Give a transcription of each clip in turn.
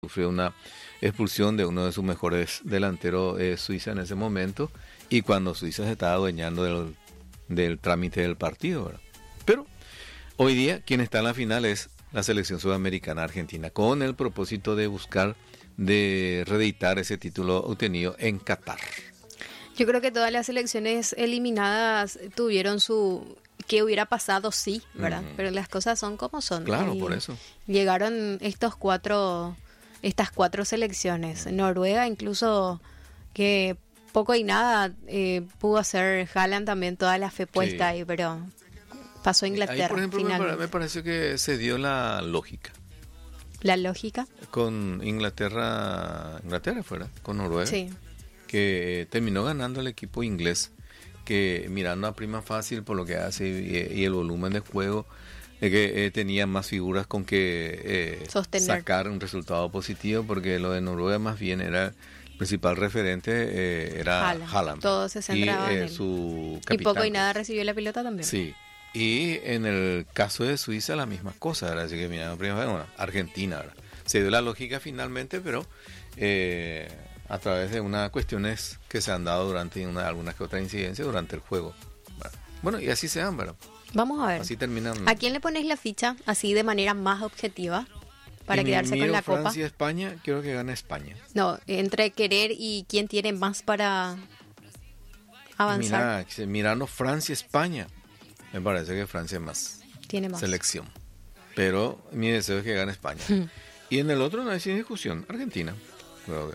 sufrió una expulsión de uno de sus mejores delanteros, Suiza, en ese momento, y cuando Suiza se estaba adueñando del trámite del partido, ¿verdad? Pero hoy día quien está en la final es la selección sudamericana argentina, con el propósito de buscar de reeditar ese título obtenido en Qatar. Yo creo que todas las selecciones eliminadas tuvieron su... que hubiera pasado, sí, ¿verdad? Pero las cosas son como son. Claro, por eso. Llegaron estas cuatro selecciones. Noruega incluso, que poco y nada pudo hacer Haaland también, toda la fe puesta ahí, pero pasó a Inglaterra. Ahí, por ejemplo, me parece que se dio la lógica. ¿La lógica? Con Inglaterra fuera, con Noruega, sí, que terminó ganando el equipo inglés, que mirando a prima fácil por lo que hace y el volumen de juego, que tenía más figuras con que sacar un resultado positivo, porque lo de Noruega más bien era el principal referente, era Haaland. Todo se centraba en él. Su capitán. Y poco y nada recibió la pelota también. Sí. Y en el caso de Suiza la misma cosa, ¿verdad? Así que mirando a prima fácil, bueno, Argentina, ¿verdad? Se dio la lógica finalmente, pero a través de unas cuestiones que se han dado durante algunas que otras incidencias durante el juego. Bueno, y así se dan, ¿verdad? Vamos a ver. Así terminan. ¿A quién le pones la ficha así de manera más objetiva para quedarse con la copa? Francia, España, quiero que gane España. No, entre querer y quién tiene más para avanzar. Mirando Francia, España, me parece que Francia es más. Tiene más selección. Pero mi deseo es que gane España. Y en el otro no hay sin discusión, Argentina. Creo que.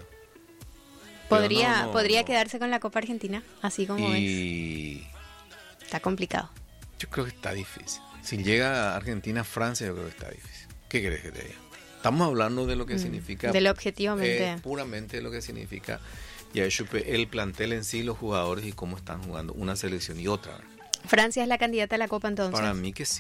Podría quedarse con la Copa Argentina, así como ves. Está complicado. Yo creo que está difícil. Si llega a Argentina, Francia, yo creo que está difícil. ¿Qué crees que te diga? Estamos hablando de lo que significa... De lo objetivamente. Puramente lo que significa ya el plantel en sí, los jugadores y cómo están jugando una selección y otra. ¿Francia es la candidata a la Copa entonces? Para mí que sí.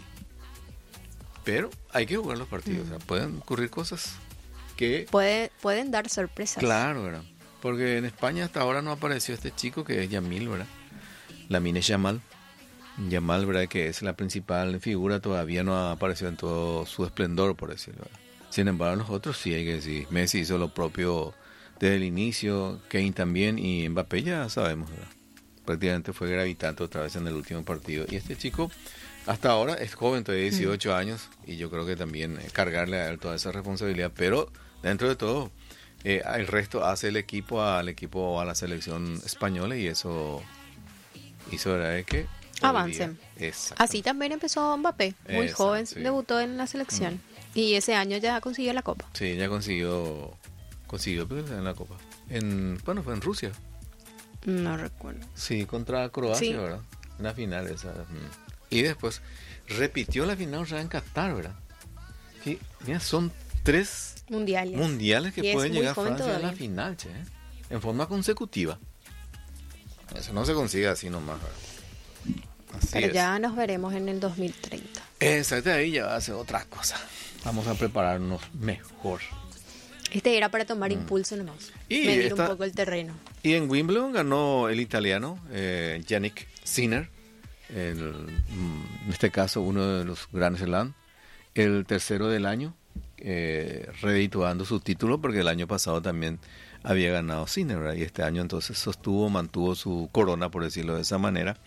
Pero hay que jugar los partidos. O sea, pueden ocurrir cosas que... Pueden dar sorpresas. Claro, ¿verdad? Porque en España hasta ahora no apareció este chico que es Yamil, ¿verdad? Lamine Yamal. Yamal, ¿verdad? Que es la principal figura, todavía no ha aparecido en todo su esplendor, por decirlo, ¿verdad? Sin embargo, los otros sí hay que decir. Messi hizo lo propio desde el inicio, Kane también, y Mbappé ya sabemos, ¿verdad? Prácticamente fue gravitante otra vez en el último partido. Y este chico, hasta ahora, es joven, todavía 18 años, y yo creo que también cargarle a él toda esa responsabilidad, pero dentro de todo... el resto hace el equipo a la selección española y eso hizo, ¿verdad? Que avancen. Así también empezó Mbappé, muy joven, sí. Debutó en la selección y ese año ya consiguió la Copa. Sí, ya consiguió en la Copa. Fue en Rusia. No recuerdo. Sí, contra Croacia, sí. ¿verdad? Una final esa. Y después repitió la final ya en Qatar, ¿verdad? Sí, mira, son 3 mundiales que pueden llegar a Francia a la final, che, en forma consecutiva. Eso no se consigue así nomás, ¿verdad? Pero ya nos veremos en el 2030. Exacto, ahí ya va a ser otra cosa. Vamos a prepararnos mejor. Era para tomar impulso nomás. Y medir un poco el terreno. Y en Wimbledon ganó el italiano Yannick Sinner, en este caso uno de los Grand Slam, el tercero del año. Redituando su título, porque el año pasado también había ganado Sinner, ¿verdad? Y este año entonces mantuvo su corona, por decirlo de esa manera,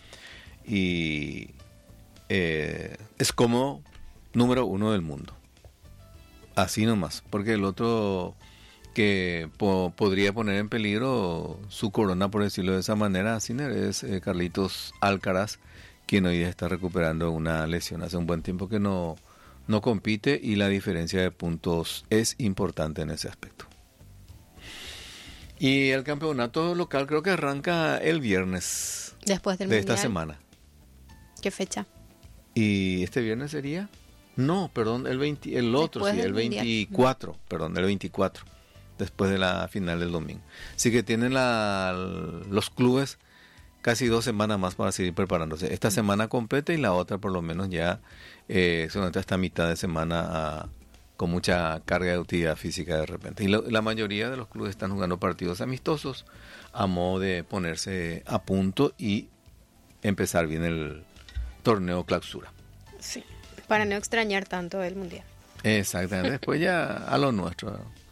y es como número 1 del mundo, así nomás, porque el otro que podría poner en peligro su corona, por decirlo de esa manera, Sinner, es Carlitos Alcaraz, quien hoy día está recuperando una lesión. Hace un buen tiempo que no compite y la diferencia de puntos es importante en ese aspecto. Y el campeonato local creo que arranca el viernes después del de mundial. Esta semana. ¿Qué fecha? ¿Y este viernes sería? No, perdón, el 24, perdón, el 24, después de la final del domingo. Así que tienen los clubes casi 2 semanas más para seguir preparándose. Esta semana completa y la otra por lo menos ya solamente hasta mitad de semana con mucha carga de actividad física de repente. Y la mayoría de los clubes están jugando partidos amistosos a modo de ponerse a punto y empezar bien el torneo clausura. Sí, para no extrañar tanto el mundial. Exactamente, después ya a lo nuestro.